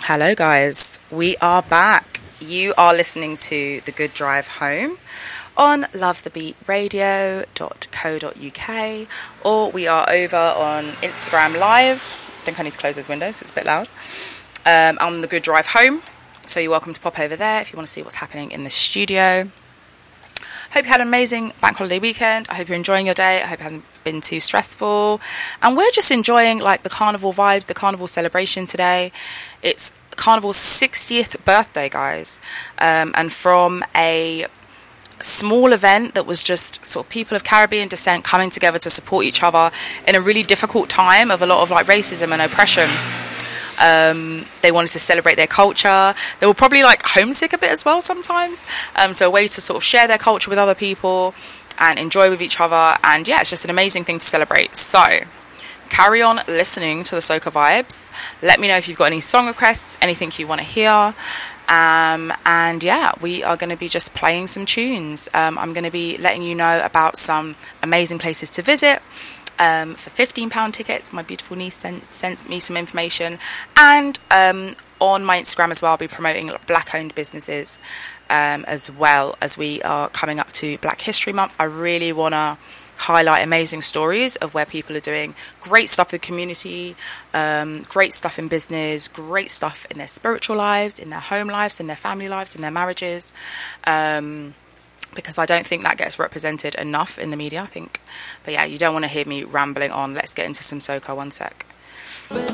Hello guys, we are back. You are listening to The Good Drive Home on lovethebeatradio.co.uk, or we are over on Instagram Live. I think I need to close those windows because it's a bit loud. On The Good Drive Home, so you're welcome to pop over there if you want to see what's happening in the studio. Hope you had an amazing bank holiday weekend. I hope you're enjoying your day. I hope it hasn't been too stressful. And we're just enjoying like the carnival vibes, the carnival celebration today. It's Carnival's 60th birthday, guys. And from a small event that was just sort of people of Caribbean descent coming together to support each other in a really difficult time of a lot of like racism and oppression. They wanted to celebrate their culture. They were probably like homesick a bit as well sometimes. So a way to sort of share their culture with other people and enjoy with each other. And yeah, it's just an amazing thing to celebrate. So carry on listening to the Soca Vibes. Let me know if you've got any song requests, anything you want to hear. And yeah, we are going to be just playing some tunes. I'm going to be letting you know about some amazing places to visit. For £15 tickets, my beautiful niece sent me some information, and on my Instagram as well, I'll be promoting black-owned businesses, as well as we are coming up to Black History Month. I really want to highlight amazing stories of where people are doing great stuff in the community, great stuff in business, great stuff in their spiritual lives, in their home lives, in their family lives, in their marriages, because I don't think that gets represented enough in the media, I think. But yeah, you don't want to hear me rambling on. Let's get into some soca. One sec.